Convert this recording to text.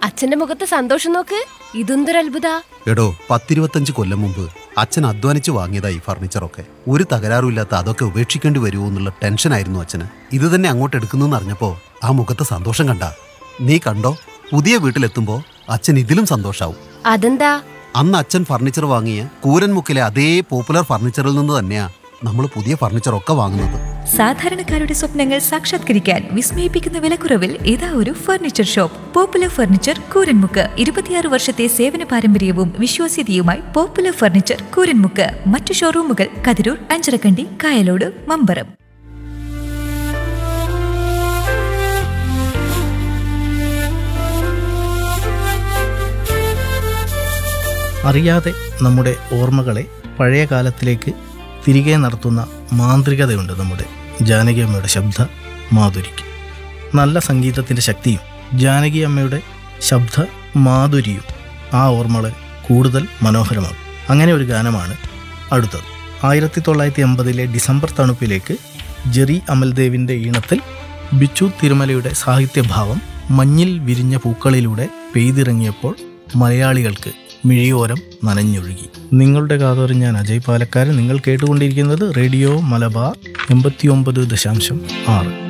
അച്ഛന്റെ മുഖത്ത് സന്തോഷം നോക്ക്. ഇതെന്തൊരു അത്ഭുത. എടോ, 10-25 കൊല്ലം മുമ്പ് അച്ഛൻ അധ്വാനിച്ച് വാങ്ങിയതാ ഈ ഫർണിച്ചറൊക്കെ. ഒരു തകരാറുമില്ലാത്ത അതൊക്കെ ഉപേക്ഷിക്കേണ്ടി വരുമോ എന്നുള്ള ടെൻഷനായിരുന്നു അച്ഛന്. ഇത് തന്നെ അങ്ങോട്ട് എടുക്കുന്നു അറിഞ്ഞപ്പോ ആ മുഖത്തെ സന്തോഷം കണ്ട. നീ കണ്ടോ, പുതിയ വീട്ടിലെത്തുമ്പോ അച്ഛൻ ഇതിലും സന്തോഷാവും. അതെന്താ? അന്ന് അച്ഛൻ ഫർണിച്ചർ വാങ്ങിയ കൂരൻമുക്കിലെ അതേ പോപ്പുലർ ഫർണിച്ചറിൽ നിന്ന് തന്നെയാ നമ്മൾ പുതിയ ഫർണിച്ചറൊക്കെ വാങ്ങുന്നത്. സാധാരണക്കാരുടെ സ്വപ്നങ്ങൾ സാക്ഷാത്കരിക്കാൻ വിസ്മയിപ്പിക്കുന്ന വിലക്കുറവിൽ ഇതാ ഒരു furniture shop. Popular furniture Kooranmukku. 26 വർഷത്തെ സേവന പാരമ്പര്യവും വിശ്വാസ്യതയുമായി പോപ്പുലർ ഫർണിച്ചർ കൂരൻമുക്ക്. മറ്റു ഷോറൂമുകൾ കതിരൂർ, അഞ്ചരക്കണ്ടി, കായലോട്, മമ്പറം. അറിയാതെ നമ്മുടെ ഓർമ്മകളെ പഴയ കാലത്തിലേക്ക് തിരികെ നടത്തുന്ന മാന്ത്രികതയുണ്ട് നമ്മുടെ ജാനകി അമ്മയുടെ ശബ്ദ മാധുരിക്ക്. നല്ല സംഗീതത്തിൻ്റെ ശക്തിയും ജാനകി അമ്മയുടെ ശബ്ദ മാധുരിയും ആ ഓർമ്മകളെ കൂടുതൽ മനോഹരമാകും. അങ്ങനെ ഒരു ഗാനമാണ് അടുത്തത്. 1980 ഡിസംബർ തണുപ്പിലേക്ക് ജെറി അമൽദേവിൻ്റെ ഈണത്തിൽ ബിച്ചു തിരുമലയുടെ സാഹിത്യഭാവം മഞ്ഞിൽ വിരിഞ്ഞ പൂക്കളിലൂടെ പെയ്തിറങ്ങിയപ്പോൾ മലയാളികൾക്ക് മിഴിയോരം നനഞ്ഞൊഴുകി. നിങ്ങളുടെ കാതോരം ഞാൻ അജയ് പാലക്കാരൻ. നിങ്ങൾ കേട്ടുകൊണ്ടിരിക്കുന്നത് റേഡിയോ മലബാർ 89.6.